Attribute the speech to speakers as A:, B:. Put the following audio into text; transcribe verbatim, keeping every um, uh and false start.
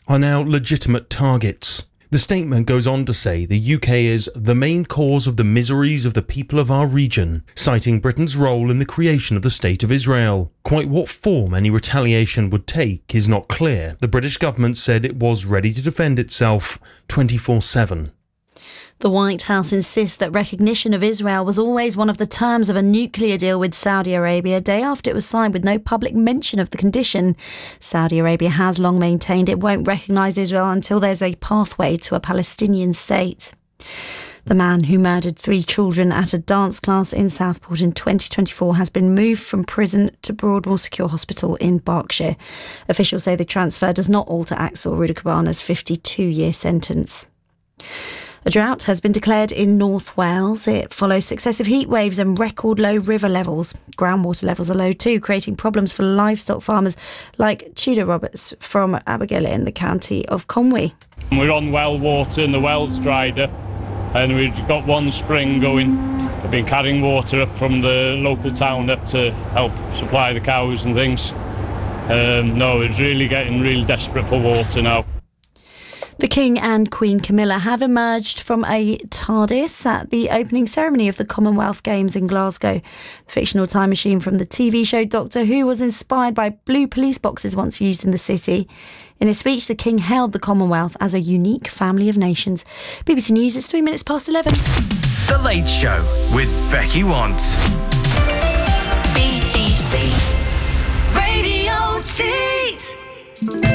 A: are now legitimate targets. The statement goes on to say the U K is the main cause of the miseries of the people of our region, citing Britain's role in the creation of the State of Israel. Quite what form any retaliation would take is not clear. The British government said it was ready to defend itself twenty-four seven.
B: The White House insists that recognition of Israel was always one of the terms of a nuclear deal with Saudi Arabia, a day after it was signed with no public mention of the condition. Saudi Arabia has long maintained it won't recognise Israel until there's a pathway to a Palestinian state. The man who murdered three children at a dance class in Southport in twenty twenty-four has been moved from prison to Broadmoor Secure Hospital in Berkshire. Officials say the transfer does not alter Axel Rudakabana's fifty-two-year sentence. A drought has been declared in North Wales. It follows successive heat waves and record low river levels. Groundwater levels are low too, creating problems for livestock farmers like Tudor Roberts from Abergele in the county of Conwy.
C: We're on well water and the well's dried up, and we've got one spring going. I've been carrying water up from the local town up to help supply the cows and things. Um, no, it's really getting really desperate for water now.
B: The King and Queen Camilla have emerged from a TARDIS at the opening ceremony of the Commonwealth Games in Glasgow. The fictional time machine from the T V show Doctor Who was inspired by blue police boxes once used in the city. In his speech, the King hailed the Commonwealth as a unique family of nations. B B C News, it's three minutes past eleven.
D: The Late Show with Becky Want.
E: B B C Radio Tees.